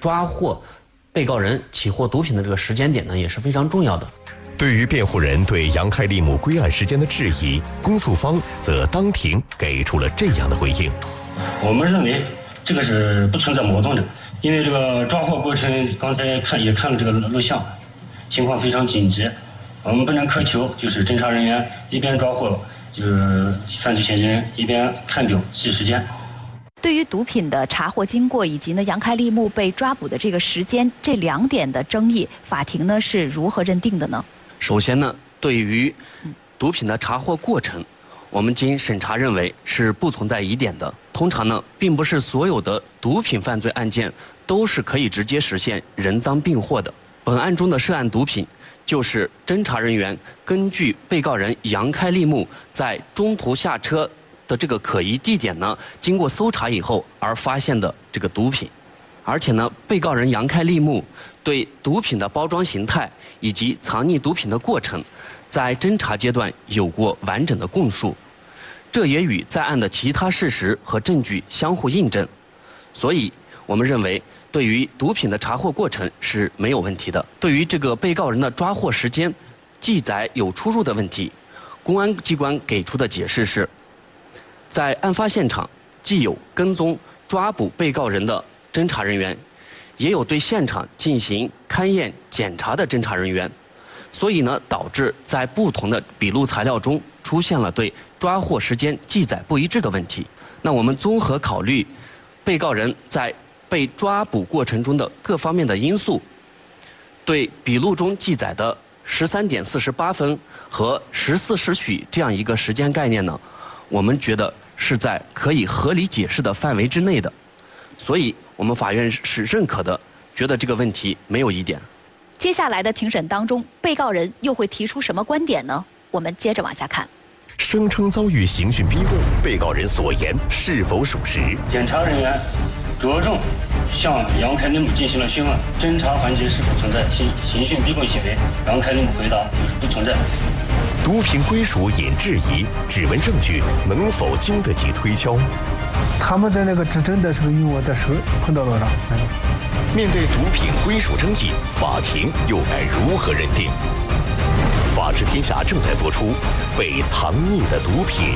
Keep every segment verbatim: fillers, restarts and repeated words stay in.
抓获被告人起获毒品的这个时间点呢，也是非常重要的。 对于辩护人对杨开利木归案时间的质疑，公诉方则当庭给出了这样的回应： 我们认为这个是不存在矛盾的，因为这个抓获过程刚才看也看了这个录像，情况非常紧急，我们不能苛求就是侦查人员一边抓获就是犯罪嫌疑人，一边看表记时间。 对于毒品的查获经过以及呢杨开利木被抓捕的这个时间这两点的争议，法庭呢是如何认定的呢？ 首先呢，对于毒品的查获过程，我们经审查认为是不存在疑点的。通常呢，并不是所有的毒品犯罪案件都是可以直接实现人赃并获的。本案中的涉案毒品，就是侦查人员根据被告人杨开利木在中途下车的这个可疑地点呢，经过搜查以后而发现的这个毒品。而且呢，被告人杨开利木对毒品的包装形态以及藏匿毒品的过程，在侦查阶段有过完整的供述，这也与在案的其他事实和证据相互印证，所以我们认为对于毒品的查获过程是没有问题的。对于这个被告人的抓获时间记载有出入的问题，公安机关给出的解释是，在案发现场既有跟踪抓捕被告人的侦查人员，也有对现场进行勘验检查的侦查人员，所以呢，导致在不同的笔录材料中出现了对抓获时间记载不一致的问题。那我们综合考虑被告人在被抓捕过程中的各方面的因素，对笔录中记载的十三点四十八分和十四时许这样一个时间概念呢，我们觉得是在可以合理解释的范围之内的，所以我们法院是认可的，觉得这个问题没有疑点。 接下来的庭审当中，被告人又会提出什么观点呢？我们接着往下看。 声称遭遇刑讯逼供，被告人所言是否属实？ 检察人员着重向杨开利木进行了询问，侦查环节是否存在刑刑讯逼供行为？杨开利木回答就是不存在。 毒品归属引质疑，指纹证据能否经得起推敲？ 他们在那个指证的时候用我的手碰到了啥？ 面对毒品归属争议，法庭又该如何认定？法治天下正在播出《被藏匿的毒品》。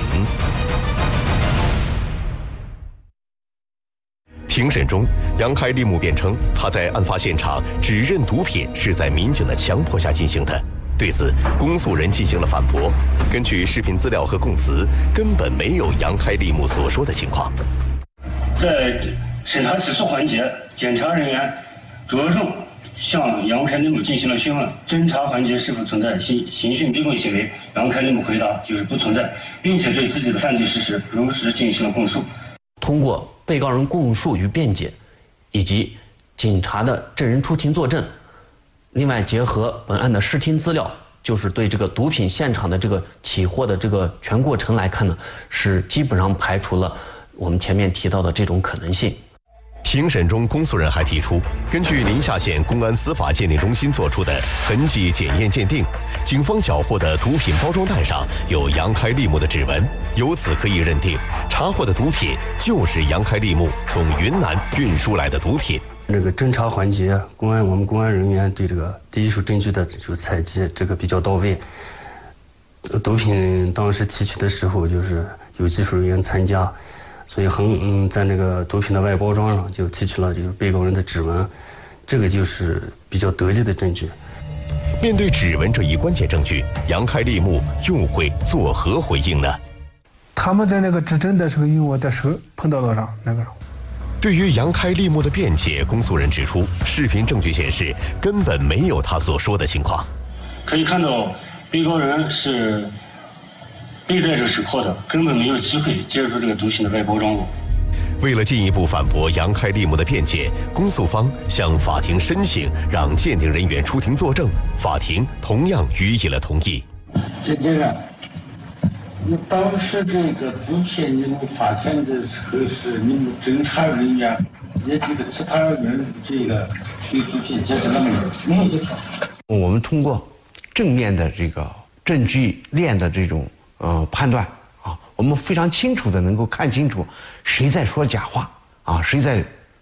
庭审中，杨开利木辩称，他在案发现场指认毒品是在民警的强迫下进行的。对此，公诉人进行了反驳。根据视频资料和供词，根本没有杨开利木所说的情况。 在审查起诉环节，检察人员着重向杨开利木进行了询问，侦查环节是否存在刑刑讯逼供行为？杨开利木回答就是不存在，并且对自己的犯罪事实如实进行了供述。 通过被告人供述与辩解，以及警察的证人出庭作证，另外结合本案的视听资料，就是对这个毒品现场的这个起获的这个全过程来看呢，是基本上排除了我们前面提到的这种可能性。 庭审中，公诉人还提出，根据临夏县公安司法鉴定中心作出的痕迹检验鉴定，警方缴获的毒品包装袋上有杨开利木的指纹，由此可以认定查获的毒品就是杨开利木从云南运输来的毒品。 这个侦查环节，公安我们公安人员对这个第一手证据的这个采集，这个比较到位。毒品当时提取的时候，就是有技术人员参加，所以很嗯，在那个毒品的外包装上就提取了就是被告人的指纹，这个就是比较得力的证据。 面对指纹这一关键证据，杨开利木又会作何回应呢？ 他们在那个指证的时候用我的手碰到了啥？那个。 对于杨开利木的辩解，公诉人指出，视频证据显示根本没有他所说的情况。 可以看到，被告人是背带着手铐的，根本没有机会接触这个毒品的外包装物。 为了进一步反驳杨开利木的辩解，公诉方向法庭申请让鉴定人员出庭作证，法庭同样予以了同意。 鉴定人，你当时这个毒品你们发现的时候是你们侦查人员也这个其他人这个对毒品鉴定了没有？没有就错。 我们通过正面的这个证据链的这种呃判断啊，我们非常清楚的能够看清楚谁在说假话啊，谁在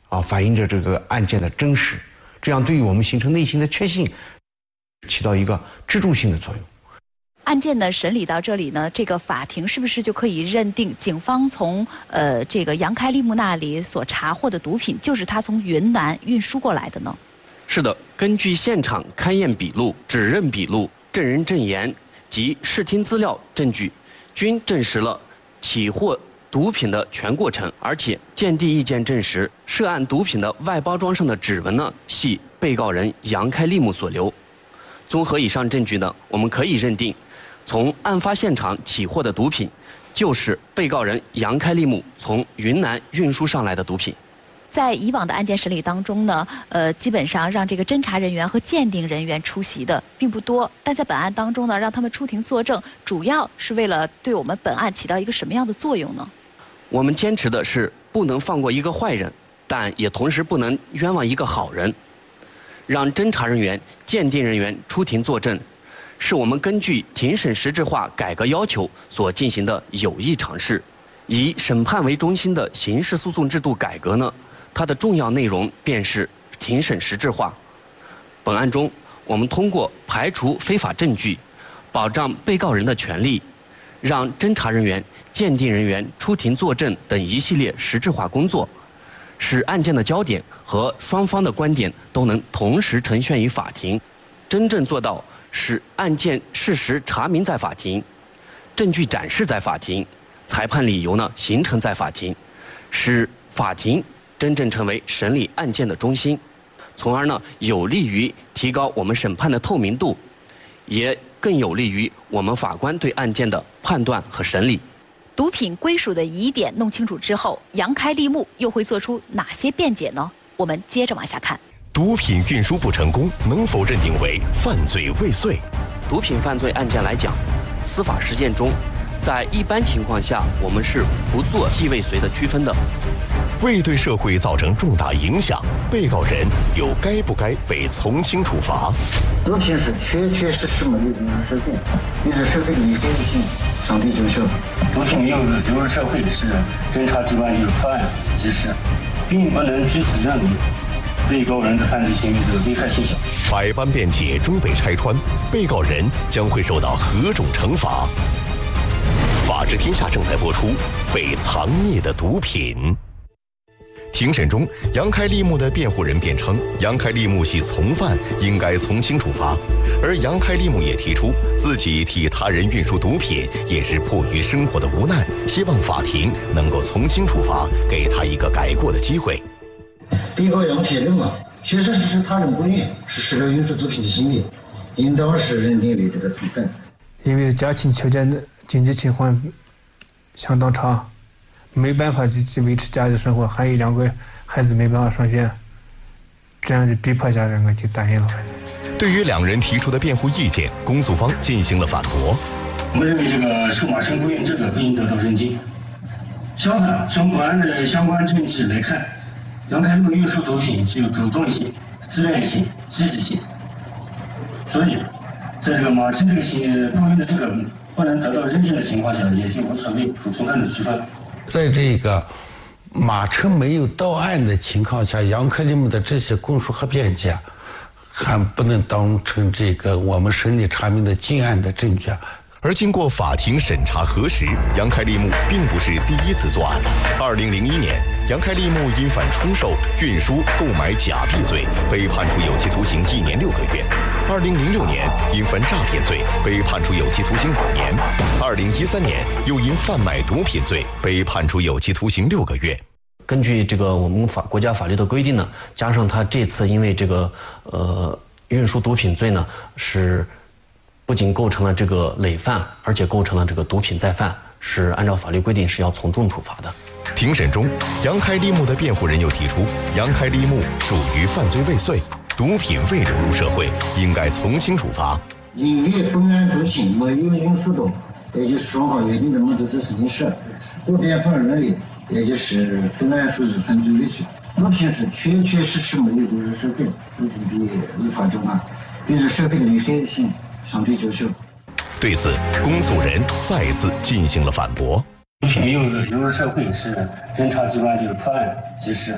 啊，反映着这个案件的真实，这样对于我们形成内心的确信，起到一个支柱性的作用。 案件呢审理到这里呢，这个法庭是不是就可以认定警方从呃这个杨开立木那里所查获的毒品就是他从云南运输过来的呢？ 是的，根据现场勘验笔录、指认笔录、证人证言及视听资料证据，均证实了起获毒品的全过程，而且鉴定意见证实，涉案毒品的外包装上的指纹呢系被告人杨开立木所留。综合以上证据呢，我们可以认定，从案发现场起获的毒品，就是被告人杨开立木从云南运输上来的毒品。 在以往的案件审理当中呢，呃，基本上让这个侦查人员和鉴定人员出席的并不多，但在本案当中呢，让他们出庭作证，主要是为了对我们本案起到一个什么样的作用呢？ 我们坚持的是不能放过一个坏人，但也同时不能冤枉一个好人。让侦查人员、鉴定人员出庭作证，是我们根据庭审实质化改革要求所进行的有益尝试。以审判为中心的刑事诉讼制度改革呢，它的重要内容便是庭审实质化。本案中，我们通过排除非法证据，保障被告人的权利，让侦查人员、鉴定人员出庭作证等一系列实质化工作，使案件的焦点和双方的观点都能同时呈现于法庭，真正做到使案件事实查明在法庭，证据展示在法庭，裁判理由呢形成在法庭，使法庭真正成为审理案件的中心，从而呢有利于提高我们审判的透明度，也更有利于我们法官对案件的判断和审理。 毒品归属的疑点弄清楚之后，杨开立木又会做出哪些辩解呢？我们接着往下看。 毒品运输不成功，能否认定为犯罪未遂？ 毒品犯罪案件来讲，司法实践中，在一般情况下，我们是不做既未遂的区分的。 未对社会造成重大影响，被告人又该不该被从轻处罚？ 毒品是确确实实没有流入社会，并且社会的危害性相对较小。 毒品没有流入社会是侦查机关就是破案及时，并不能据此认为被告人的犯罪行为的危害性小。 百般辩解终被拆穿，被告人将会受到何种惩罚？法治天下正在播出，被藏匿的毒品。庭审中，杨开立木的辩护人辩称，杨开立木系从犯，应该从轻处罚。而杨开立木也提出，自己替他人运输毒品也是迫于生活的无奈，希望法庭能够从轻处罚，给他一个改过的机会。 被告杨开立木确实实施他人不愿实施了运输毒品的行为，应当是认定为这个从犯。 因为家庭条件的经济情况相当差，没办法去维持家里生活，还有两个孩子没办法上学，这样就逼迫下人我就答应了。 对于两人提出的辩护意见，公诉方进行了反驳。 我们认为这个数码身不孕这个不应得到认定。相反，从本案的相关证据来看，杨开立木运输毒品具有主动性、自愿性、积极性，所以在这个马称这个行不孕的这个不能得到认定的情况下，也就无所谓从犯的区分。 在这个马称没有到案的情况下，杨开立木的这些供述和辩解还不能当成这个我们审理查明的进案的证据。 而经过法庭审查核实，杨开立木并不是第一次作案。二零零一年，杨开立木因犯出售、运输、购买假币罪，被判处有期徒刑一年六个月。二零零六年，因犯诈骗罪，被判处有期徒刑五年。二零一三年，又因贩卖毒品罪，被判处有期徒刑六个月。 根据这个我们法国家法律的规定呢，加上他这次因为这个呃运输毒品罪呢，是不仅构成了这个累犯，而且构成了这个毒品再犯，是按照法律规定是要从重处罚的。 庭审中，杨开立木的辩护人又提出，杨开立木属于犯罪未遂，毒品未流入社会，应该从轻处罚。 因为本案毒品没有运输到，也就是双方约定的目的地司令室，故辩方认为，也就是本案属于犯罪未遂。毒品是确确实实没有流入社会，自己被依法正案，并且社会的危害性相对较小。 对此，公诉人再次进行了反驳。 毒品没有流入社会是侦查机关就是破案及时，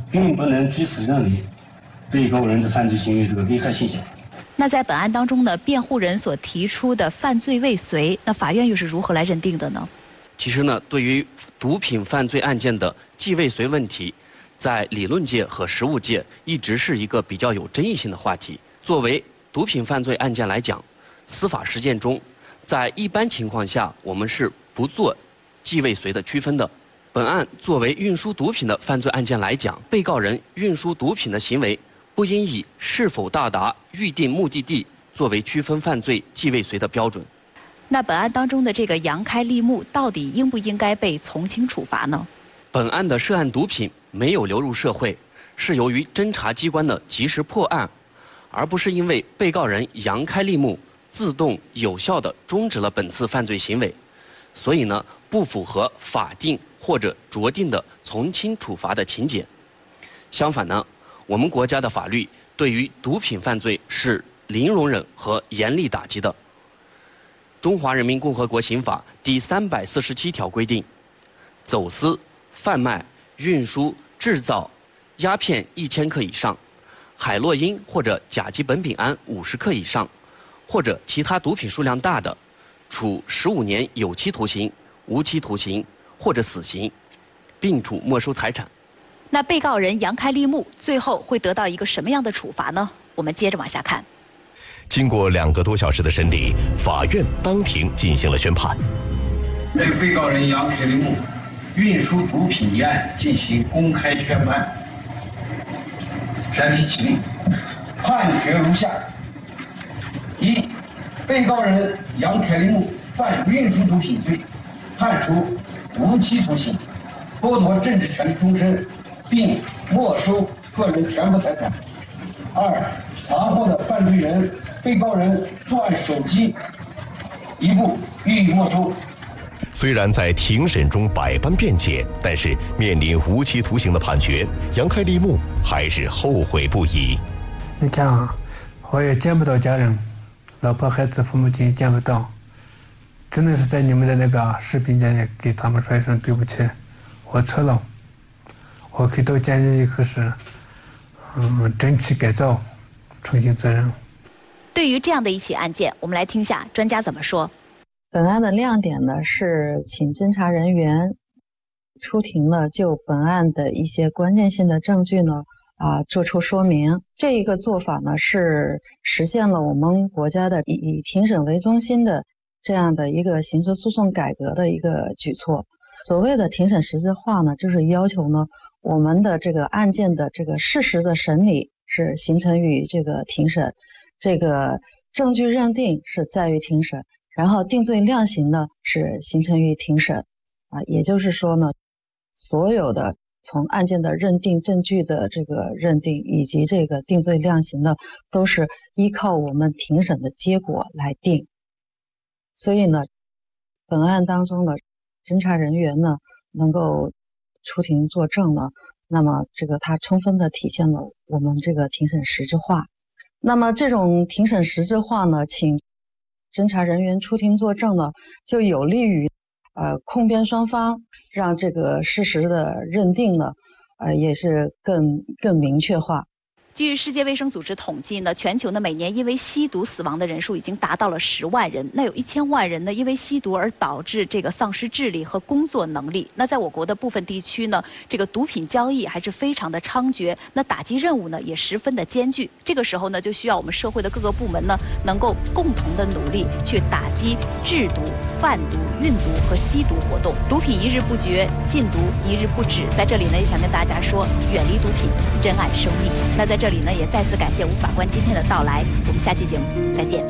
并不能据此认为被告人的犯罪行为这个危害性小。 那在本案当中呢，辩护人所提出的犯罪未遂，那法院又是如何来认定的呢？ 其实呢，对于毒品犯罪案件的既未遂问题，在理论界和实务界一直是一个比较有争议性的话题。作为毒品犯罪案件来讲，司法实践中，在一般情况下，我们是不做既未遂的区分的。本案作为运输毒品的犯罪案件来讲，被告人运输毒品的行为不应以是否到达预定目的地作为区分犯罪既未遂的标准。 那本案当中的这个杨开立木到底应不应该被从轻处罚呢？ 本案的涉案毒品没有流入社会，是由于侦查机关的及时破案，而不是因为被告人杨开立木自动有效地终止了本次犯罪行为，所以呢，不符合法定或者酌定的从轻处罚的情节。相反呢，我们国家的法律对于毒品犯罪是零容忍和严厉打击的。中华人民共和国刑法第三百四十七条规定，走私、贩卖、运输、制造鸦片一千克以上，海洛因或者甲基苯丙胺五十克以上，或者其他毒品数量大的，处十五年有期徒刑、无期徒刑或者死刑，并处没收财产。 那被告人杨开立木最后会得到一个什么样的处罚呢？我们接着往下看。 经过两个多小时的审理，法院当庭进行了宣判。 对被告人杨开立木运输毒品一案进行公开宣判。审题起立，判决如下：一、被告人杨开立木犯运输毒品罪，判处无期徒刑，剥夺政治权利终身，并没收个人全部财产。二、查获的犯罪人被告人作案手机一部予以没收。 虽然在庭审中百般辩解，但是面临无期徒刑的判决，杨开立木还是后悔不已。 你看啊，我也见不到家人，老婆、孩子、父母亲见不到，只能是在你们的那个视频间给他们说一声对不起，我错了，我可以到监狱以后是，嗯，争取改造，重新责任。 对于这样的一起案件，我们来听下专家怎么说。 本案的亮点呢是请侦查人员出庭呢就本案的一些关键性的证据呢啊做出说明。这一个做法呢是实现了我们国家的以以庭审为中心的这样的一个刑事诉讼改革的一个举措。所谓的庭审实质化呢，就是要求呢我们的这个案件的这个事实的审理是形成于这个庭审，这个证据认定是在于庭审。然后定罪量刑呢是形成于庭审，啊，也就是说呢，所有的从案件的认定、证据的这个认定以及这个定罪量刑呢，都是依靠我们庭审的结果来定。所以呢，本案当中呢，侦查人员呢能够出庭作证呢，那么这个它充分的体现了我们这个庭审实质化。那么这种庭审实质化呢，请侦查人员出庭作证呢，就有利于呃控辩双方让这个事实的认定呢，呃也是更更明确化。 据世界卫生组织统计呢，全球呢每年因为吸毒死亡的人数已经达到了十万人。那有一千万人呢因为吸毒而导致这个丧失智力和工作能力。那在我国的部分地区呢，这个毒品交易还是非常的猖獗，那打击任务呢也十分的艰巨。这个时候呢，就需要我们社会的各个部门呢能够共同的努力去打击制毒、贩毒、运毒和吸毒活动。毒品一日不绝，禁毒一日不止。在这里呢，也想跟大家说，远离毒品，珍爱生命。那在这里呢，也再次感谢吴法官今天的到来，我们下期节目再见。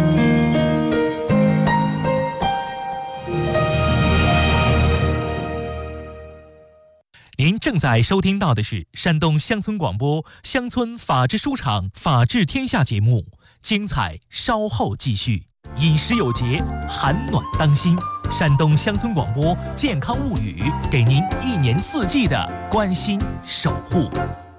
您正在收听到的是山东乡村广播乡村法治书场法治天下节目，精彩稍后继续。饮食有节，寒暖当心。山东乡村广播健康物语，给您一年四季的关心守护。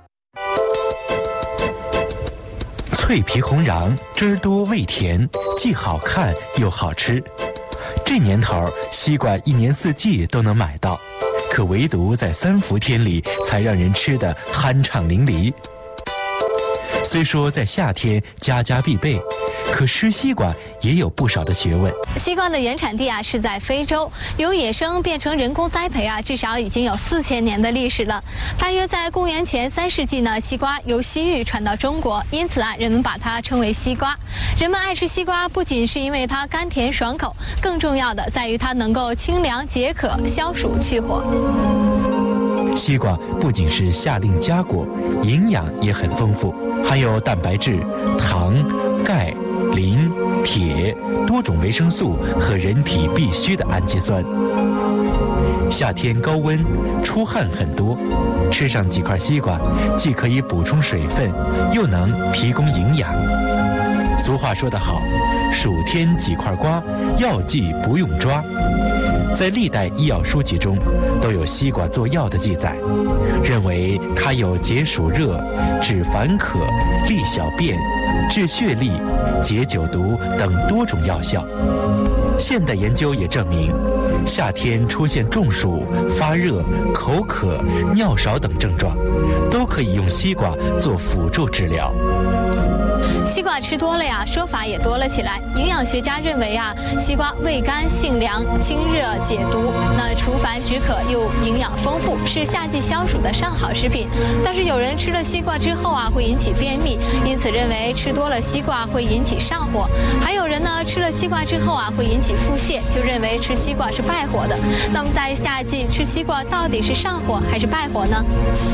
脆皮红瓤，汁儿多味甜，既好看又好吃。这年头，西瓜一年四季都能买到， 可唯独在三伏天里才让人吃得酣畅淋漓。虽说在夏天家家必备，可吃西瓜也有不少的学问。 西瓜的原产地啊是在非洲，由野生变成人工栽培啊，至少已经有四千年的历史了。大约在公元前三世纪呢，西瓜由西域传到中国，因此啊，人们把它称为西瓜。人们爱吃西瓜，不仅是因为它甘甜爽口，更重要的在于它能够清凉解渴、消暑去火。 西瓜不仅是夏令佳果，营养也很丰富，含有蛋白质、糖、钙、磷、铁多种维生素和人体必需的氨基酸。夏天高温，出汗很多，吃上几块西瓜，既可以补充水分，又能提供营养。俗话说得好，暑天几块瓜，药剂不用抓。在历代医药书籍中都有西瓜做药的记载，认为它有解暑热、止烦渴、利小便、治血痢、解酒毒等多种药效。现代研究也证明，夏天出现中暑、发热、口渴、尿少等症状，都可以用西瓜做辅助治疗。 西瓜吃多了呀，说法也多了起来。营养学家认为啊，西瓜味甘性凉、清热解毒，那除烦止渴又营养丰富，是夏季消暑的上好食品。但是有人吃了西瓜之后啊，会引起便秘，因此认为吃多了西瓜会引起上火。还有人呢，吃了西瓜之后啊，会引起腹泻，就认为吃西瓜是败火的。那么在夏季吃西瓜到底是上火还是败火呢？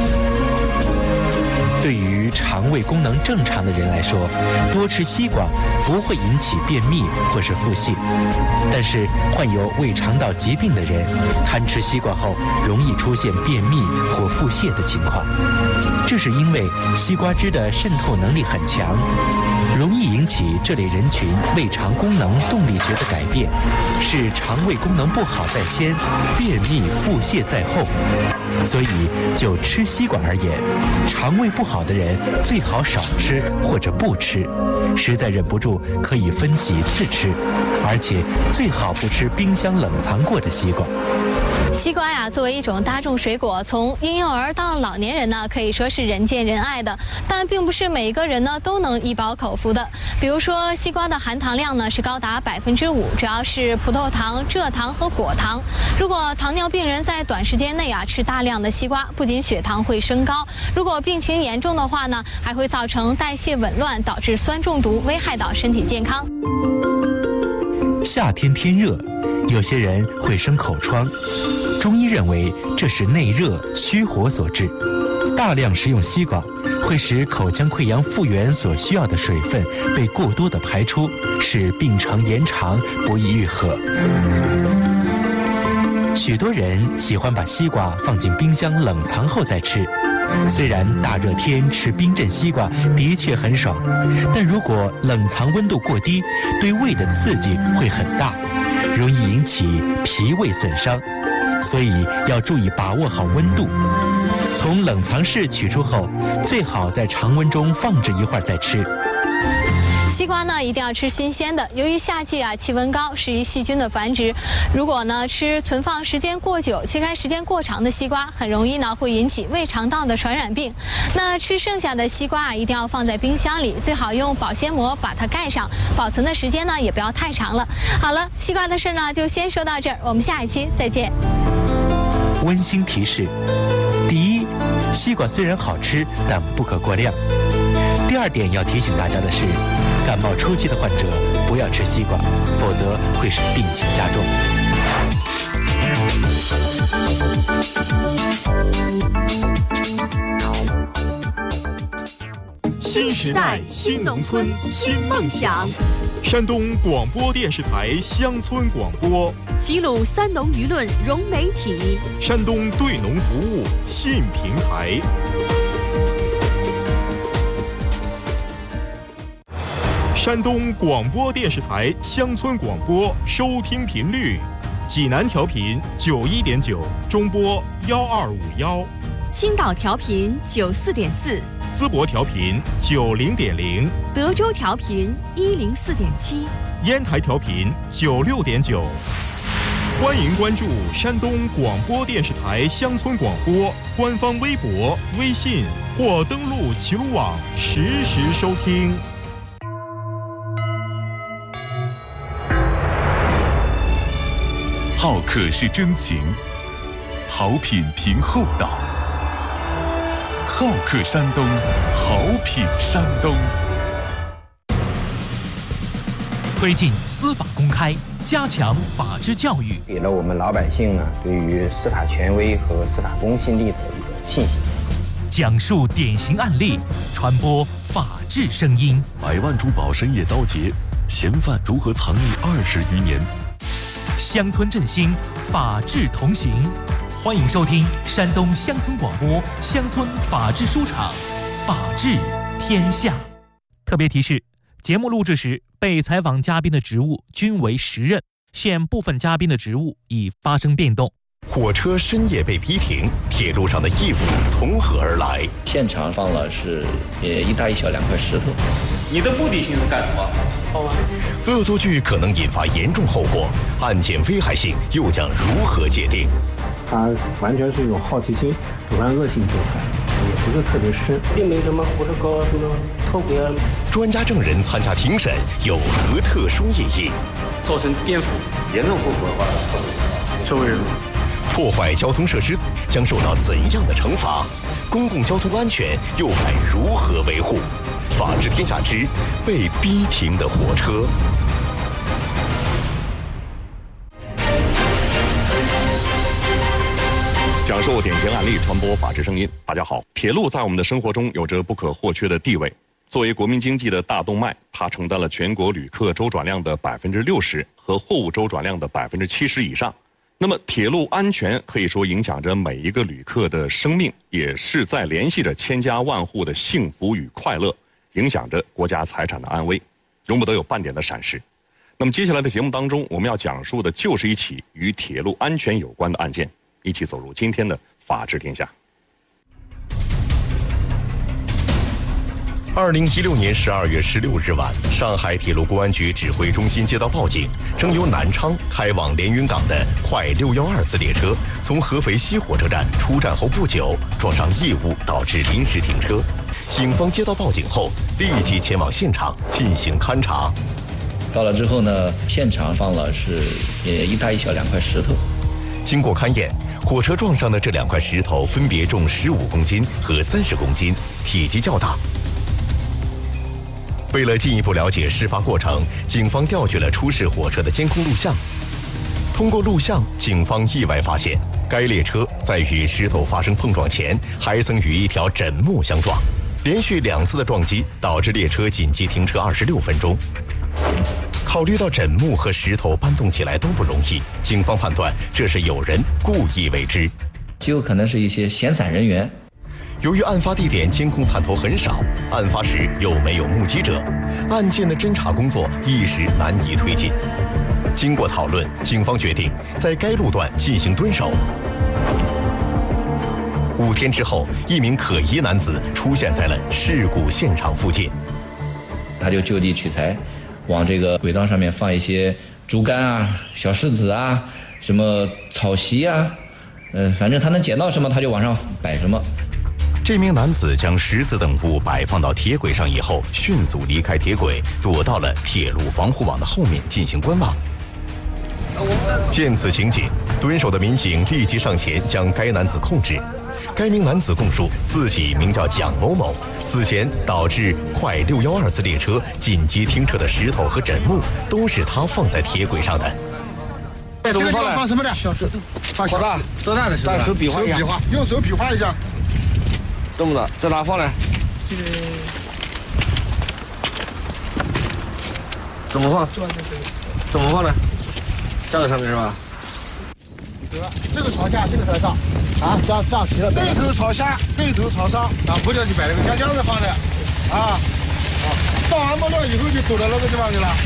对于肠胃功能正常的人来说，多吃西瓜不会引起便秘或是腹泻。但是患有胃肠道疾病的人，贪吃西瓜后容易出现便秘或腹泻的情况。这是因为西瓜汁的渗透能力很强，容易引起这类人群胃肠功能动力学的改变，使肠胃功能不好在先，便秘腹泻在后。所以就吃西瓜而言，肠胃不好的人最好少吃或者不吃，实在忍不住可以分几次吃，而且最好不吃冰箱冷藏过的西瓜。 西瓜呀，作为一种大众水果，从婴幼儿到老年人呢，可以说是人见人爱的。但并不是每一个人呢都能一饱口福的。比如说，西瓜的含糖量呢是高达百分之五，主要是葡萄糖、蔗糖和果糖。如果糖尿病人在短时间内啊吃大量的西瓜，不仅血糖会升高，如果病情严重的话呢，还会造成代谢紊乱，导致酸中毒，危害到身体健康。 夏天天热，有些人会生口疮，中医认为这是内热虚火所致。大量食用西瓜会使口腔溃疡复原所需要的水分被过多的排出，使病程延长，不易愈合。许多人喜欢把西瓜放进冰箱冷藏后再吃，虽然大热天吃冰镇西瓜的确很爽，但如果冷藏温度过低，对胃的刺激会很大，容易引起脾胃损伤，所以要注意把握好温度。从冷藏室取出后，最好在常温中放置一会儿再吃。 西瓜呢一定要吃新鲜的，由于夏季啊气温高，适宜细菌的繁殖。如果呢吃存放时间过久、切开时间过长的西瓜，很容易呢会引起胃肠道的传染病。那吃剩下的西瓜啊，一定要放在冰箱里，最好用保鲜膜把它盖上，保存的时间呢也不要太长了。好了，西瓜的事呢就先说到这儿，我们下一期再见。 温馨提示：第一，西瓜虽然好吃，但不可过量。第二点要提醒大家的是，感冒初期的患者不要吃西瓜，否则会使病情加重。 新时代新农村新梦想，山东广播电视台乡村广播， 齐鲁三农舆论融媒体， 山东对农服务新平台。山东广播电视台乡村广播收听频率：济南调频九一点九，中波幺二五幺； 青岛调频九四点四， 淄博调频九零点零， 德州调频一零四点七， 烟台调频九六点九。 欢迎关注山东广播电视台乡村广播官方微博、微信或登录齐鲁网实时收听。 好客是真情，好品凭厚道。好客山东，好品山东。 推进司法公开，加强法治教育， 给了我们老百姓呢对于司法权威和司法公信力的一个信心。 讲述典型案例，传播法治声音。 百万珠宝深夜遭劫，嫌犯如何藏匿二十余年？ 乡村振兴，法治同行。欢迎收听山东乡村广播乡村法治书场，法治天下。特别提示：节目录制时，被采访嘉宾的职务均为实任，现部分嘉宾的职务已发生变动。 火车深夜被逼停，铁路上的异物从何而来？ 现场放了是呃一大一小两块石头。 你的目的性是干什么？ 好啊。恶作剧可能引发严重后果，案件危害性又将如何界定？ 它完全是一种好奇心，主观恶性纠缠，也不是特别深，并没什么火车高速的偷轨啊。 专家证人参加庭审有何特殊意义？ 造成颠覆，严重后果的话，社会人。 破坏交通设施将受到怎样的惩罚？公共交通安全又该如何维护？法治天下之被逼停的火车。 讲述典型案例，传播法治声音。大家好，铁路在我们的生活中有着不可或缺的地位。作为国民经济的大动脉，它承担了全国旅客周转量的百分之六十和货物周转量的百分之七十以上。那么，铁路安全可以说影响着每一个旅客的生命，也是在联系着千家万户的幸福与快乐，影响着国家财产的安危，容不得有半点的闪失。那么，接下来的节目当中，我们要讲述的就是一起与铁路安全有关的案件，一起走入今天的法治天下。 二零一六年十二月十六日晚，上海铁路公安局指挥中心接到报警，称由南昌开往连云港的快六一二次列车从合肥西火车站出站后不久撞上异物，导致临时停车。警方接到报警后，立即前往现场进行勘查。 到了之后呢，现场放了是呃一大一小两块石头。 经过勘验，火车撞上的这两块石头分别重十五公斤和三十公斤，体积较大。为了进一步了解事发过程，警方调取了出事火车的监控录像。通过录像，警方意外发现，该列车在与石头发生碰撞前，还曾与一条枕木相撞。连续两次的撞击导致列车紧急停车二十六分钟。考虑到枕木和石头搬动起来都不容易，警方判断这是有人故意为之， 极有可能是一些闲散人员。 由于案发地点监控探头很少，案发时又没有目击者，案件的侦查工作一时难以推进。经过讨论，警方决定在该路段进行蹲守。五天之后，一名可疑男子出现在了事故现场附近。 他就就地取材，往这个轨道上面放一些竹竿啊、小石子啊、什么草席啊，呃，反正他能捡到什么他就往上摆什么。 这名男子将石子等物摆放到铁轨上以后，迅速离开铁轨，躲到了铁路防护网的后面进行观望。见此情景，蹲守的民警立即上前将该男子控制。该名男子供述，自己名叫蒋某某，此前导致快六一二次列车紧急停车的石头和枕木都是他放在铁轨上的。 这个地方放什么的？小石头，放小大多大的石头？ 手比划一下， 用手比划一下。 这么的，在哪放呢？ 这个怎么放？怎么放呢？这个上面是吧？ 这个朝下，这个朝上，啊，这样这样齐了。这头朝下，这头朝上，啊，不叫你摆那个像这样子放的，啊，啊，放完木料以后就躲到那个地方去了。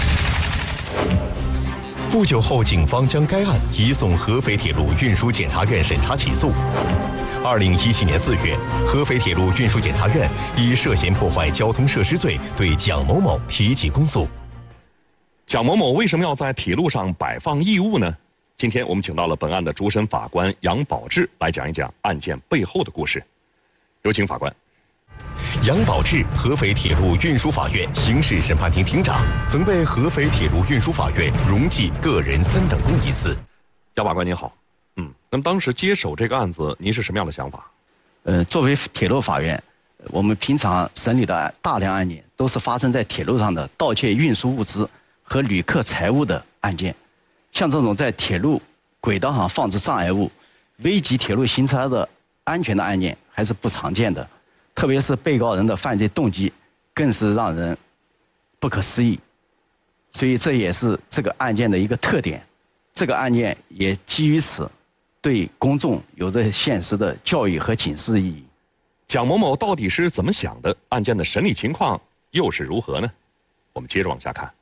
不久后，警方将该案移送合肥铁路运输检察院审查起诉。二零一七年四月，合肥铁路运输检察院以涉嫌破坏交通设施罪对蒋某某提起公诉。 蒋某某为什么要在铁路上摆放异物呢？ 今天我们请到了本案的主审法官杨宝志来讲一讲案件背后的故事。有请法官。 杨宝志，合肥铁路运输法院刑事审判庭庭长，曾被合肥铁路运输法院荣记个人三等功一次。 杨法官您好，嗯，那么当时接手这个案子，您是什么样的想法？ 呃，作为铁路法院，我们平常审理的大量案件都是发生在铁路上的盗窃运输物资和旅客财物的案件。像这种在铁路轨道上放置障碍物、危及铁路行车的安全的案件还是不常见的，特别是被告人的犯罪动机更是让人不可思议。所以这也是这个案件的一个特点。这个案件也基于此，对公众有着现实的教育和警示意义。 蒋某某到底是怎么想的？案件的审理情况又是如何呢？我们接着往下看。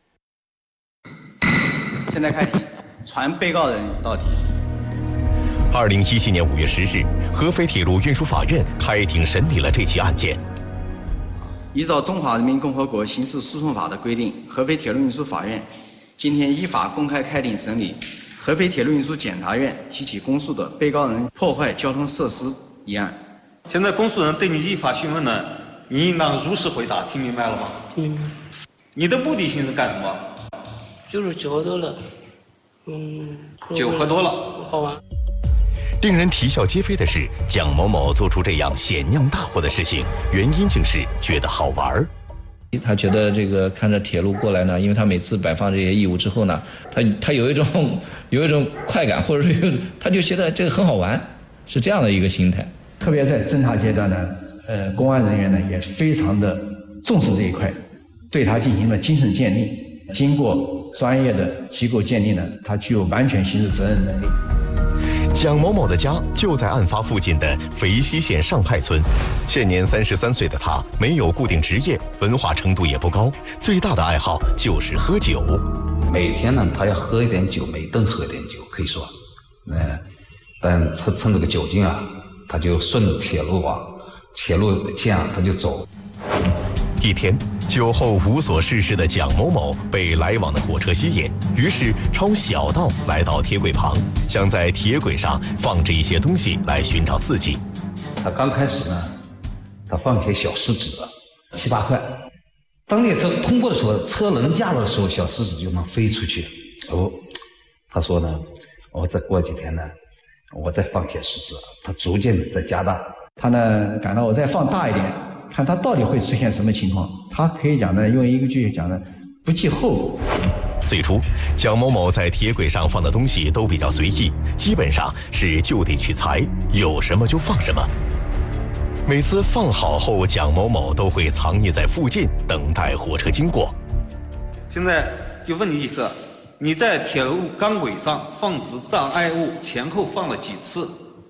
现在开庭，传被告人到题。 二零一七年五月十日，合肥铁路运输法院开庭审理了这起案件。 依照《中华人民共和国刑事诉讼法》的规定，合肥铁路运输法院今天依法公开开庭审理合肥铁路运输检察院提起公诉的被告人破坏交通设施一案。 现在公诉人对你依法讯问呢，你应当如实回答，听明白了吗？ 听明白。 你的目的性是干什么？ 就是酒喝多了，嗯， 酒喝多了， 好玩。 令人啼笑皆非的是，蒋某某做出这样险酿大祸的事情，原因竟是觉得好玩儿。 他觉得这个看着铁路过来呢，因为他每次摆放这些异物之后呢，他他有一种有一种快感，或者是他就觉得这个很好玩，是这样的一个心态。 特别在侦查阶段呢，呃，公安人员呢也非常的重视这一块，对他进行了精神鉴定。经过专业的机构鉴定呢，他具有完全刑事责任能力。 蒋某某的家就在案发附近的肥西县上派村，现年三十三岁的他没有固定职业，文化程度也不高，最大的爱好就是喝酒。 每天呢，他要喝一点酒，每顿喝一点酒，可以说，呃，但他趁这个酒劲啊，他就顺着铁路啊，铁路线啊，他就走。 一天，酒后无所事事的蒋某某被来往的火车吸引，于是抄小道来到铁轨旁，想在铁轨上放置一些东西来寻找刺激。 他刚开始呢，他放一些小石子，七八块。当列车通过的时候，车轮压了的时候，小石子就能飞出去。哦，他说呢，我再过几天呢，我再放一些石子，他逐渐的在加大。 他呢感到我再放大一点。看他到底会出现什么情况，他可以讲呢，用一个句讲呢，不计后果。 最初，蒋某某在铁轨上放的东西都比较随意，基本上是就地取材，有什么就放什么。每次放好后，蒋某某都会藏匿在附近，等待火车经过。 现在就问你几个，你在铁路钢轨上放置障碍物前后放了几次？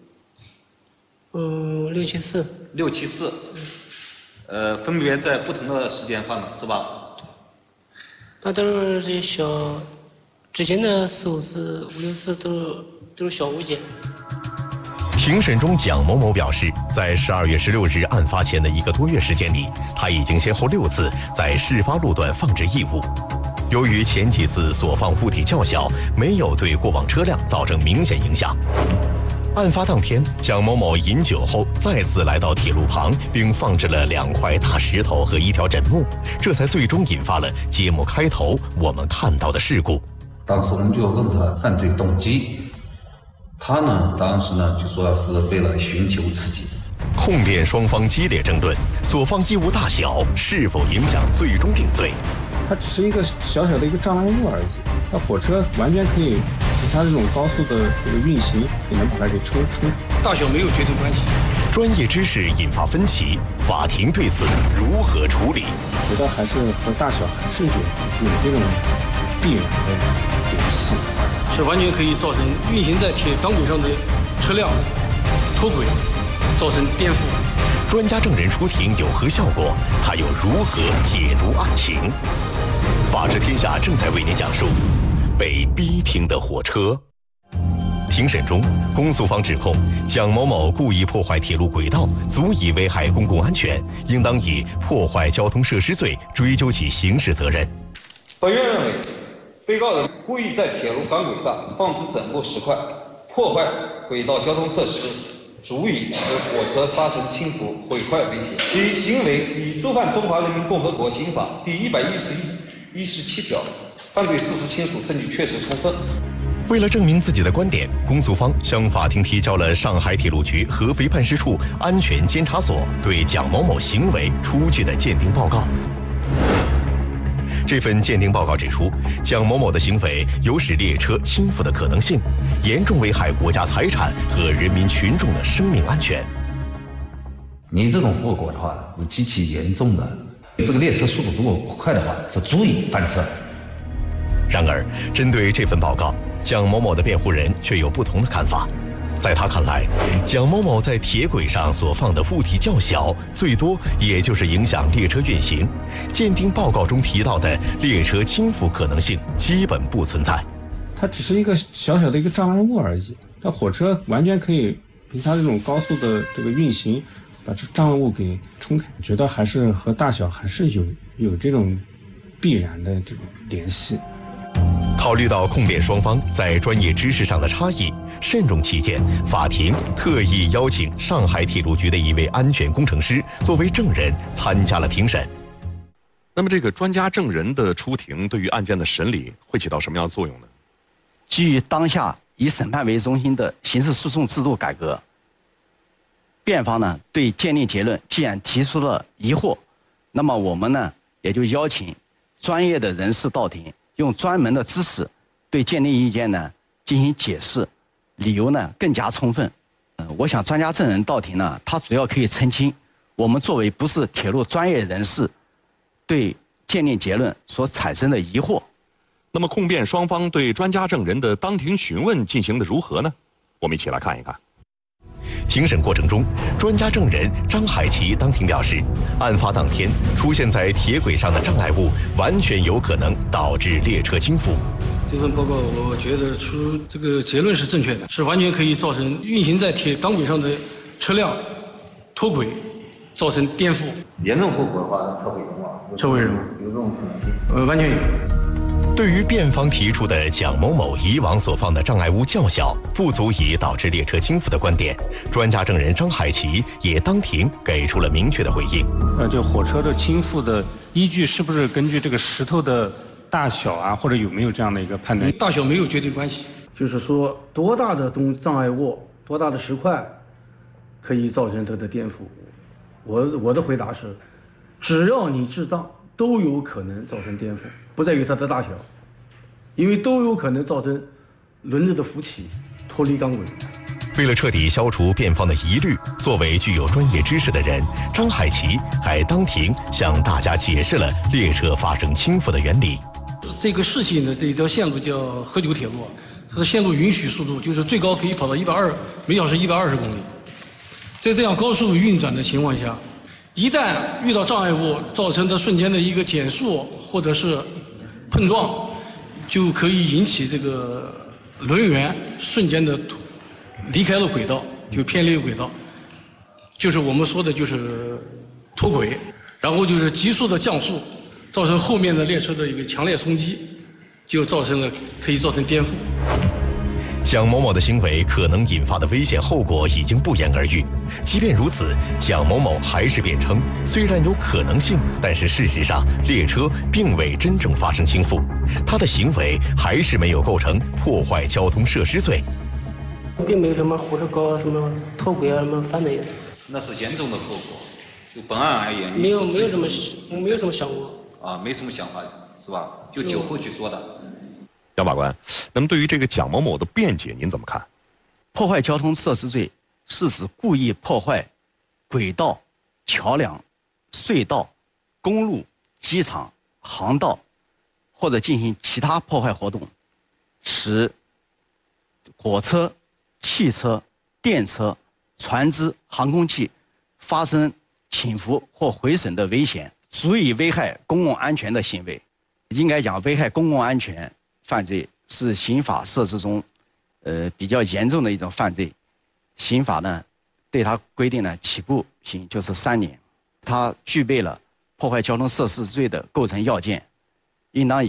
嗯，六七次。 六七次。呃，分别在不同的时间放的是吧？ 那都是这些小，之前的四五次、五六次都是都是小物件。 庭审中，蒋某某表示，在十二月十六日案发前的一个多月时间里，他已经先后六次在事发路段放置异物。由于前几次所放物体较小，没有对过往车辆造成明显影响。案发当天，蒋某某饮酒后再次来到铁路旁，并放置了两块大石头和一条枕木，这才最终引发了节目开头我们看到的事故。 当时我们就问他犯罪动机，他呢当时呢就说是为了寻求刺激。 控辩双方激烈争论，所放异物大小是否影响最终定罪。 它只是一个小小的一个障碍物而已，那火车完全可以，它这种高速的这个运行也能把它给冲冲开，大小没有决定关系。 专业知识引发分歧，法庭对此如何处理？ 觉得还是和大小还是有有这种必然的联系，是完全可以造成运行在铁钢轨上的车辆脱轨，造成颠覆。 专家证人出庭有何效果？他又如何解读案情？法治天下正在为您讲述被逼停的火车。庭审中，公诉方指控蒋某某故意破坏铁路轨道，足以危害公共安全，应当以破坏交通设施罪追究其刑事责任。 本院认为， 被告人故意在铁路钢轨上放置整部石块，破坏轨道交通设施，足以使火车发生倾覆、毁坏危险。其行为已触犯《中华人民共和国刑法》第一百一十一、一十七条，犯罪事实清楚，证据确实充分。 为了证明自己的观点，公诉方向法庭提交了上海铁路局合肥办事处安全监察所对蒋某某行为出具的鉴定报告。这份鉴定报告指出，蒋某某的行为有使列车倾覆的可能性，严重危害国家财产和人民群众的生命安全。 你这种后果的话是极其严重的，这个列车速度如果快的话，是足以翻车。 然而，针对这份报告，蒋某某的辩护人却有不同的看法。在他看来，蒋某某在铁轨上所放的物体较小，最多也就是影响列车运行。鉴定报告中提到的列车倾覆可能性基本不存在。 它只是一个小小的一个障碍物而已，那火车完全可以凭它这种高速的这个运行，把这障碍物给冲开。我觉得还是和大小还是有有这种必然的这种联系。 考虑到控辩双方在专业知识上的差异，慎重起见，法庭特意邀请上海铁路局的一位安全工程师作为证人参加了庭审。 那么，这个专家证人的出庭对于案件的审理会起到什么样的作用呢？ 基于当下以审判为中心的刑事诉讼制度改革，辩方呢对鉴定结论既然提出了疑惑，那么我们呢也就邀请专业的人士到庭，用专门的知识对鉴定意见呢进行解释，理由呢更加充分。呃，我想专家证人到庭呢，他主要可以澄清我们作为不是铁路专业人士对鉴定结论所产生的疑惑。 那么控辩双方对专家证人的当庭询问进行的如何呢？我们一起来看一看。 庭审过程中，专家证人张海奇当庭表示，案发当天出现在铁轨上的障碍物完全有可能导致列车倾覆。 这份报告，我觉得出这个结论是正确的，是完全可以造成运行在铁钢轨上的车辆脱轨，造成颠覆。 严重后果的话，车毁人亡。 车毁人亡有这种可能性？ 呃，完全有。 对于辩方提出的蒋某某以往所放的障碍物较小，不足以导致列车倾覆的观点，专家证人张海奇也当庭给出了明确的回应。 呃，就火车的倾覆的依据是不是根据这个石头的大小啊，或者有没有这样的一个判断？ 大小没有绝对关系， 就是说多大的东障碍物、多大的石块可以造成它的颠覆？我我的回答是，只要你制造，都有可能造成颠覆，不在于它的大小，因为都有可能造成轮子的浮起、脱离钢轨。 为了彻底消除辩方的疑虑，作为具有专业知识的人，张海奇还当庭向大家解释了列车发生倾覆的原理。 这个事情的这一条线路叫河九铁路，它的线路允许速度就是最高可以跑到一百二每小时一百二十公里。在这样高速运转的情况下，一旦遇到障碍物，造成的瞬间的一个减速或者是碰撞，就可以引起这个轮缘瞬间的离开了轨道，就偏离了轨道，就是我们说的就是脱轨，然后就是急速的降速，造成后面的列车的一个强烈冲击，就造成了可以造成颠覆。 蒋某某的行为可能引发的危险后果已经不言而喻。即便如此，蒋某某还是辩称，虽然有可能性，但是事实上列车并未真正发生倾覆，他的行为还是没有构成破坏交通设施罪。 并没有什么火车搞什么脱轨啊什么翻的意思。 那是严重的后果。就本案而言， 没有没有什么没有什么想过啊，没什么想法是吧？就酒后去说的。 杨法官，那么对于这个蒋某某的辩解，您怎么看？ 破坏交通设施罪是指故意破坏轨道、桥梁、隧道、公路、机场、航道，或者进行其他破坏活动，使火车、汽车、电车、船只、航空器发生倾覆或毁损的危险，足以危害公共安全的行为。应该讲，危害公共安全犯罪是刑法设置中，呃比较严重的一种犯罪。刑法呢，对它规定呢，起步刑就是三年。它具备了破坏交通设施罪的构成要件，应当以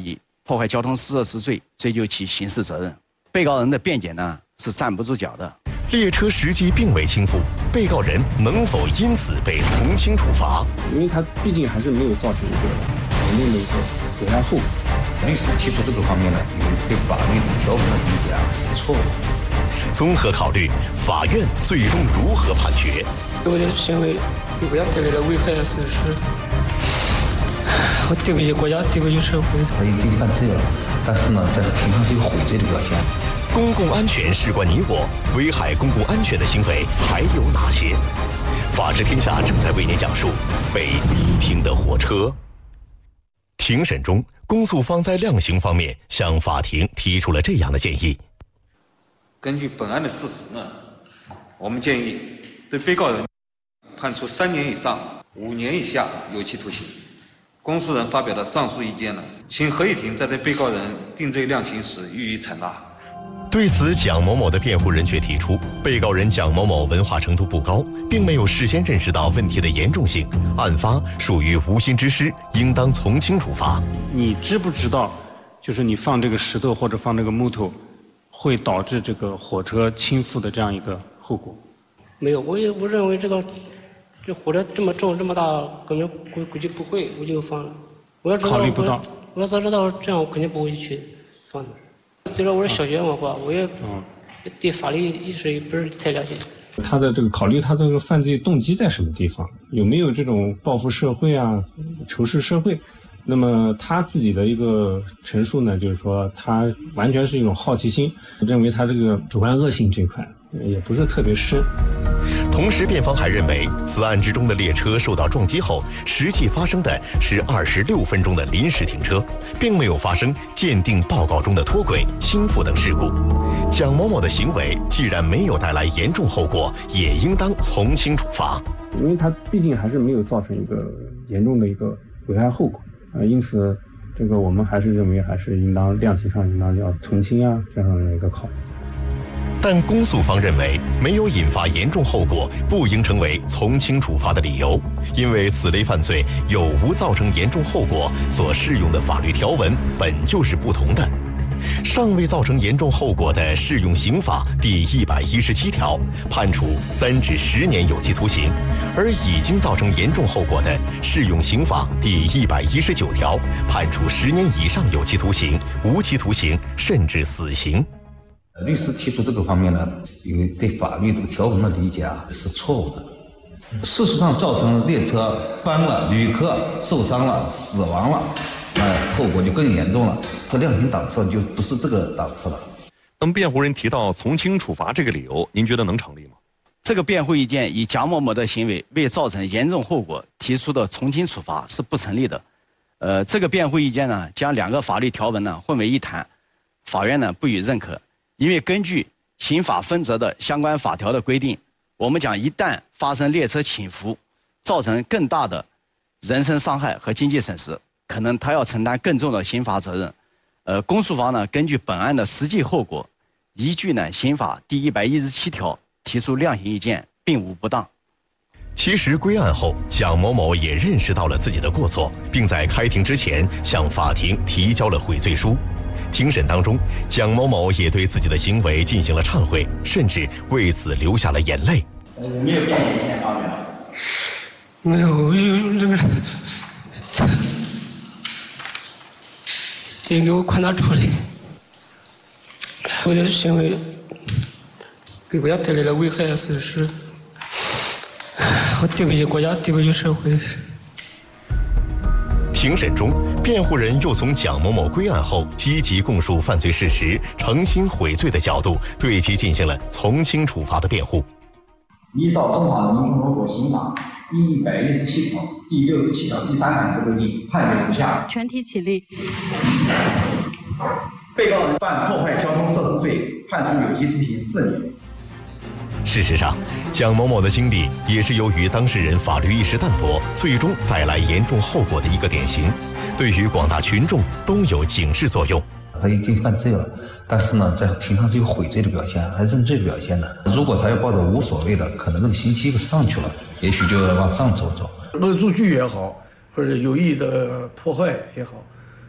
破坏交通设施罪追究其刑事责任。被告人的辩解呢是站不住脚的。 列车实际并未倾覆，被告人能否因此被从轻处罚？ 因为他毕竟还是没有造成一个严重的一个危害后果。 律师提出这个方面呢，有对法律的条文的理解啊是错误的。 综合考虑，法院最终如何判决？ 我的行为对国家带来了危害的损失，我对不起国家，对不起社会。 他已经犯罪了，但是呢，这是平常是有悔罪的表现。 公共安全事关你我，危害公共安全的行为还有哪些？法治天下正在为您讲述被逼停的火车。庭审中，公诉方在量刑方面向法庭提出了这样的建议： 根据本案的事实呢，我们建议对被告人判处三年以上五年以下有期徒刑。公诉人发表的上述意见呢，请合议庭在对被告人定罪量刑时予以采纳。 对此，蒋某某的辩护人却提出，被告人蒋某某文化程度不高，并没有事先认识到问题的严重性，案发属于无心之失，应当从轻处罚。 你知不知道，就是你放这个石头或者放这个木头，会导致这个火车倾覆的这样一个后果？ 没有，我也我认为这个这火车这么重这么大，根本估估计不会，我就放了。我要知道考虑不到， 我要早知道这样，我肯定不会去放的。虽然我是小学文化，我也对法律意识也不是太了解。 他的这个考虑他的这个犯罪动机在什么地方，有没有这种报复社会啊、仇视社会？那么他自己的一个陈述呢，就是说他完全是一种好奇心，认为他这个主观恶性这块也不是特别深。 同时，辩方还认为，此案之中的列车受到撞击后，实际发生的是二十六分钟的临时停车，并没有发生鉴定报告中的脱轨、倾覆等事故。蒋某某的行为既然没有带来严重后果，也应当从轻处罚。 因为他毕竟还是没有造成一个严重的一个危害后果啊、呃，因此，这个我们还是认为还是应当量刑上应当要从轻啊这样的一个考虑。 但公诉方认为，没有引发严重后果，不应成为从轻处罚的理由，因为此类犯罪有无造成严重后果所适用的法律条文本就是不同的。尚未造成严重后果的适用刑法第一百一十七条判处三至十年有期徒刑，而已经造成严重后果的适用刑法第一百一十九条判处十年以上有期徒刑、无期徒刑甚至死刑。 律师提出这个方面呢，有对法律这个条文的理解啊是错误的。事实上，造成列车翻了，旅客受伤了、死亡了，哎，后果就更严重了。这量刑档次就不是这个档次了。 那么，辩护人提到从轻处罚这个理由，您觉得能成立吗？ 这个辩护意见以蒋某某的行为未造成严重后果提出的从轻处罚是不成立的。呃，这个辩护意见呢，将两个法律条文呢混为一谈，法院呢不予认可。因为根据刑法分则的相关法条的规定，我们讲一旦发生列车倾覆，造成更大的人身伤害和经济损失，可能他要承担更重的刑罚责任。呃，公诉方呢根据本案的实际后果，依据呢刑法第一百一十七条提出量刑意见，并无不当。 其实归案后，蒋某某也认识到了自己的过错，并在开庭之前向法庭提交了悔罪书。庭审当中，蒋某某也对自己的行为进行了忏悔，甚至为此流下了眼泪。 你没有辩解意见发表？ 没有，我就这个，请给我宽大处理。我的行为给国家带来了危害的损失，我对不起国家，对不起社会。 庭审中，辩护人又从蒋某某归案后积极供述犯罪事实、诚心悔罪的角度，对其进行了从轻处罚的辩护。 依照《中华人民共和国刑法》第一百一十七条第六十七条第三款之规定，判决如下： 全体起立。 被告人犯破坏交通设施罪，判处有期徒刑四年。 事实上，蒋某某的经历也是由于当事人法律意识淡薄，最终带来严重后果的一个典型，对于广大群众都有警示作用。 他已经犯罪了，但是呢，在庭上是有悔罪的表现，还认罪表现的。如果他要抱着无所谓的，可能这个刑期上去了，也许就要往上走走。 恶作剧也好，或者有意的破坏也好，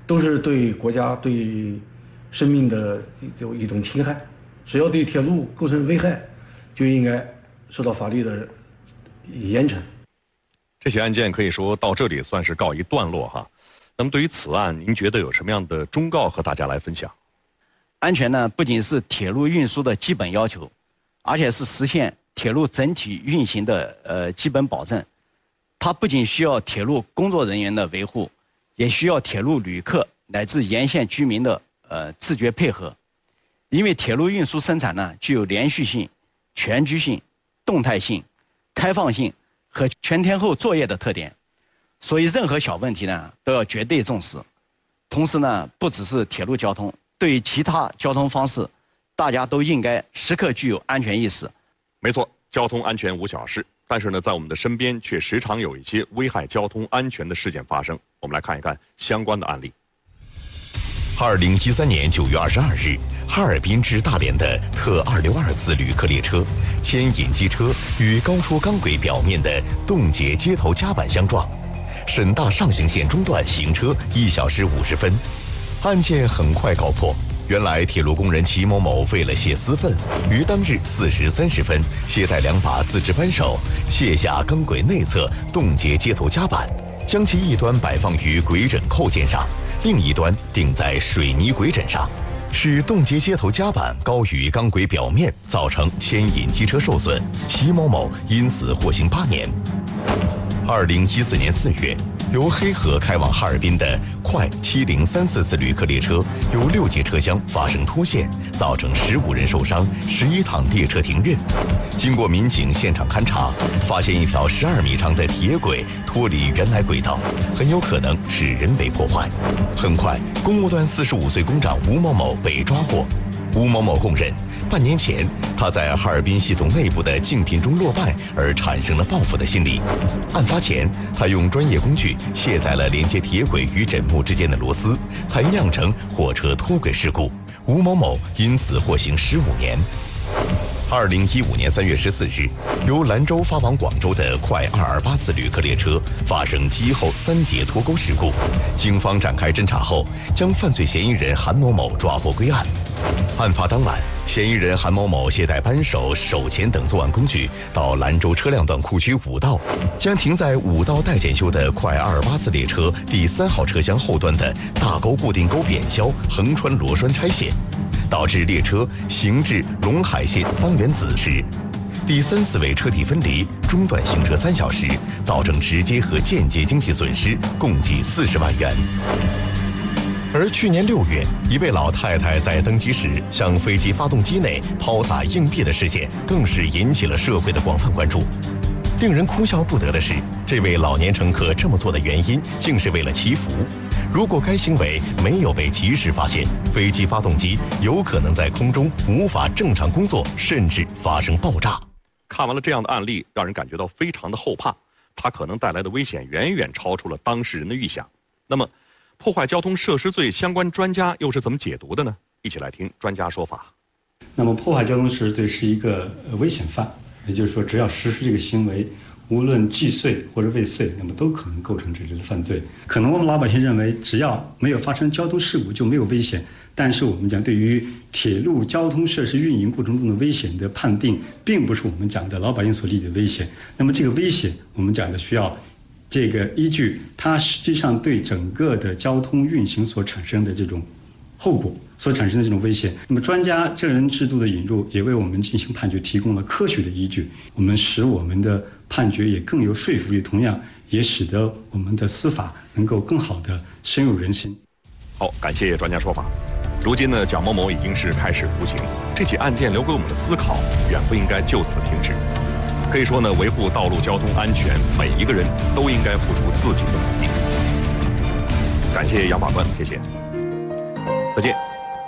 都是对国家对生命的有一种侵害。只要对铁路构成危害，就应该受到法律的严惩。 这起案件可以说到这里算是告一段落哈。那么对于此案，您觉得有什么样的忠告和大家来分享？ 安全呢，不仅是铁路运输的基本要求，而且是实现铁路整体运行的呃基本保证。它不仅需要铁路工作人员的维护，也需要铁路旅客乃至沿线居民的呃自觉配合。因为铁路运输生产呢，具有连续性、全局性、动态性、开放性和全天候作业的特点，所以任何小问题呢都要绝对重视。同时呢，不只是铁路交通，对于其他交通方式，大家都应该时刻具有安全意识。 没错，交通安全无小事，但是呢，在我们的身边却时常有一些危害交通安全的事件发生。我们来看一看相关的案例。 二零一三年九月二十二日，哈尔滨至大连的特二六二次旅客列车牵引机车与高出钢轨表面的冻结接头夹板相撞，沈大上行线中断行车一小时五十分。案件很快告破，原来铁路工人齐某某为了泄私愤，于当日四时三十分携带两把自制扳手，卸下钢轨内侧冻结接头夹板，将其一端摆放于轨枕扣件上，另一端钉在水泥轨枕上，使冻结接头夹板高于钢轨表面，造成牵引机车受损。齐某某因此获刑八年。二零一四年四月，由黑河开往哈尔滨的快七零三四次旅客列车有六节车厢发生脱线，造成十五人受伤，十一趟列车停运。经过民警现场勘查，发现一条十二米长的铁轨脱离原来轨道，很有可能是人为破坏。很快，公务段四十五岁工长吴某某被抓获。吴某某供认，半年前他在哈尔滨系统内部的竞聘中落败，而产生了报复的心理。案发前，他用专业工具卸载了连接铁轨与枕木之间的螺丝，才酿成货车脱轨事故。吴某某因此获刑十五年。二零一五年三月十四日，由兰州发往广州的快二二八次旅客列车发生机后三节脱钩事故，警方展开侦查后，将犯罪嫌疑人韩某某抓获归案。案发当晚，嫌疑人韩某某携带扳手、手钳等作案工具，到兰州车辆段库区五道，将停在五道待检修的快二二八次列车第三号车厢后端的大钩固定钩扁削横穿螺栓拆卸，导致列车行至陇海县桑园子时，第三四位车体分离，中断行车三小时，造成直接和间接经济损失共计四十万元。而去年六月，一位老太太在登机时向飞机发动机内抛洒硬币的事件，更是引起了社会的广泛关注。令人哭笑不得的是，这位老年乘客这么做的原因，竟是为了祈福。如果该行为没有被及时发现，飞机发动机有可能在空中无法正常工作，甚至发生爆炸。 看完了这样的案例，让人感觉到非常的后怕，它可能带来的危险远远超出了当事人的预想。那么，破坏交通设施罪相关专家又是怎么解读的呢？一起来听专家说法。 那么，破坏交通设施罪是一个危险犯，也就是说，只要实施这个行为，无论既遂或者未遂，那么都可能构成这类的犯罪。可能我们老百姓认为，只要没有发生交通事故就没有危险，但是我们讲对于铁路交通设施运营过程中的危险的判定，并不是我们讲的老百姓所理解的危险。那么这个危险，我们讲的需要这个依据它实际上对整个的交通运行所产生的这种后果所产生的这种危险。那么专家证人制度的引入也为我们进行判决提供了科学的依据，我们使我们的判决也更有说服力，同样也使得我们的司法能够更好的深入人心。 好，感谢专家说法。如今呢，蒋某某已经是开始服刑，这起案件留给我们的思考远不应该就此停止。可以说呢，维护道路交通安全，每一个人都应该付出自己的努力。感谢杨法官，谢谢，再见。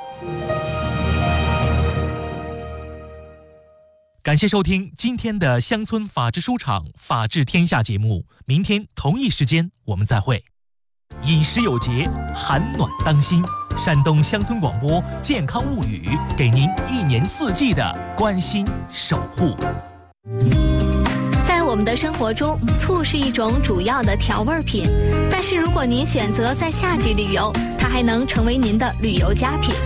感谢收听今天的乡村法制书场法治天下节目，明天同一时间我们再会。饮食有节，寒暖当心。山东乡村广播健康物语，给您一年四季的关心守护。 我们的生活中，醋是一种主要的调味品。但是如果您选择在夏季旅游，它还能成为您的旅游佳品。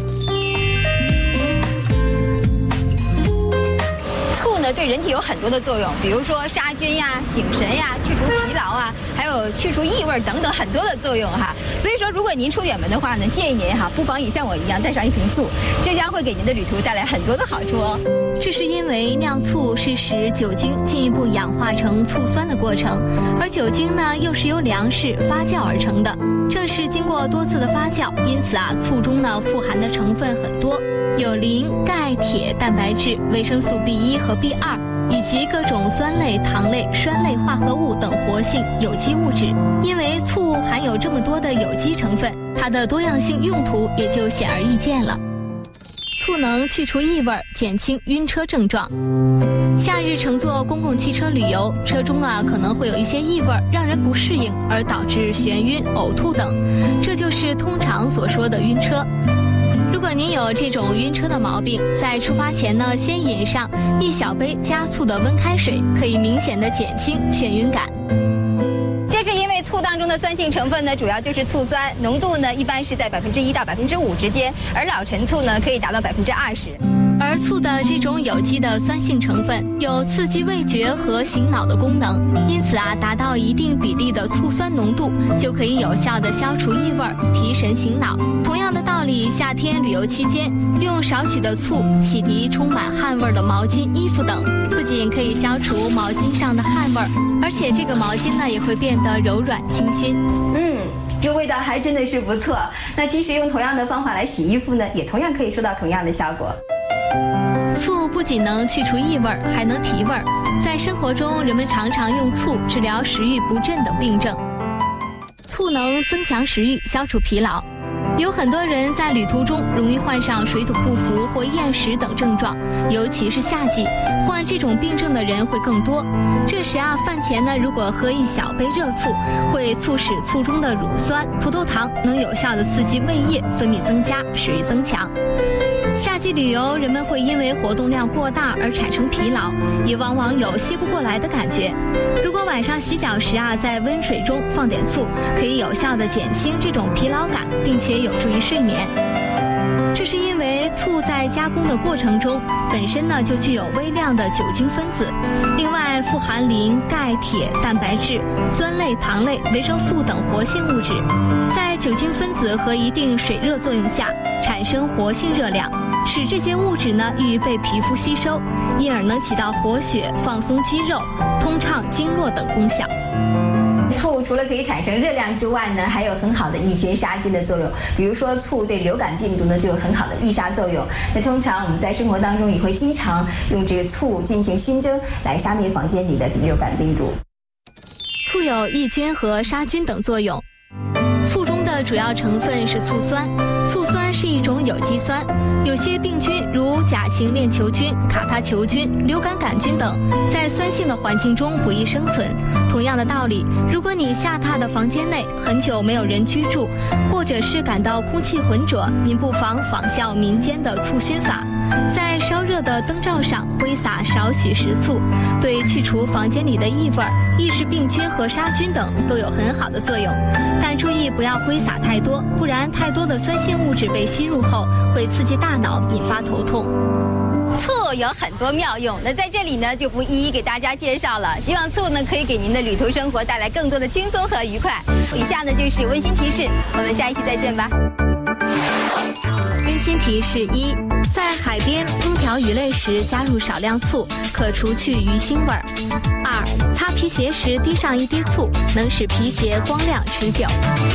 醋呢，对人体有很多的作用，比如说杀菌呀、醒神呀、去除疲劳啊，还有去除异味等等很多的作用哈。所以说，如果您出远门的话呢，建议您哈，不妨也像我一样带上一瓶醋，这将会给您的旅途带来很多的好处哦。 这是因为酿醋是使酒精进一步氧化成醋酸的过程，而酒精呢又是由粮食发酵而成的。正是经过多次的发酵，因此啊，醋中呢富含的成分很多。有磷、钙、铁、蛋白质、维生素 B 一 和 B 二，以及各种酸类、糖类、酸类化合物等活性有机物质。因为醋含有这么多的有机成分，它的多样性用途也就显而易见了。醋能去除异味，减轻晕车症状。夏日乘坐公共汽车旅游，车中啊可能会有一些异味，让人不适应，而导致眩晕、呕吐等，这就是通常所说的晕车。如果您有这种晕车的毛病，在出发前呢，先饮上一小杯加醋的温开水，可以明显的减轻眩晕感。 这是因为醋当中的酸性成分呢，主要就是醋酸，浓度呢一般是在百分之一到百分之五之间，而老陈醋呢可以达到百分之二十。 而醋的这种有机的酸性成分有刺激味觉和醒脑的功能，因此啊，达到一定比例的醋酸浓度就可以有效的消除异味，提神醒脑。同样的道理，夏天旅游期间用少许的醋洗涤充满汗味的毛巾、衣服等，不仅可以消除毛巾上的汗味，而且这个毛巾呢也会变得柔软清新。 嗯。这个味道还真的是不错。那即使用同样的方法来洗衣服呢，也同样可以收到同样的效果。 醋不仅能去除异味，还能提味。在生活中，人们常常用醋治疗食欲不振等病症。醋能增强食欲，消除疲劳。有很多人在旅途中容易患上水土不服或厌食等症状，尤其是夏季，患这种病症的人会更多。这时啊，饭前呢，如果喝一小杯热醋，会促使醋中的乳酸、葡萄糖能有效的刺激胃液分泌增加，食欲增强。夏季旅游，人们会因为活动量过大而产生疲劳，也往往有吸不过来的感觉。如果晚上洗脚时啊，在温水中放点醋，可以有效地减轻这种疲劳感，并且有助于睡眠。这是因为醋在加工的过程中本身呢就具有微量的酒精分子，另外富含磷、钙、铁、蛋白质、酸类、糖类、维生素等活性物质，在酒精分子和一定水热作用下产生活性热量，使这些物质呢易于被皮肤吸收，因而能起到活血、放松肌肉、通畅经络等功效。 醋除了可以产生热量之外呢，还有很好的抑菌杀菌的作用。比如说，醋对流感病毒呢就有很好的抑杀作用。那通常我们在生活当中也会经常用这个醋进行熏蒸，来杀灭房间里的流感病毒。 醋有抑菌和杀菌等作用。醋中的主要成分是醋酸，醋酸是一种有机酸，有些病菌如甲型链球菌、卡他球菌、流感杆菌等，在酸性的环境中不易生存。同样的道理，如果你下榻的房间内很久没有人居住，或者是感到空气浑浊，您不妨仿效民间的醋熏法，在烧热的灯罩上挥洒少许食醋，对去除房间里的异味、抑制病菌和杀菌等都有很好的作用。但注意不要挥洒太多，不然太多的酸性物质被吸入后会刺激大脑，引发头痛。 醋有很多妙用，那在这里呢就不一一给大家介绍了。希望醋呢可以给您的旅途生活带来更多的轻松和愉快。以下呢就是温馨提示，我们下一期再见吧。 温馨提示一：在海边烹调鱼类时加入少量醋，可除去鱼腥味儿。二、擦皮鞋时滴上一滴醋，能使皮鞋光亮持久。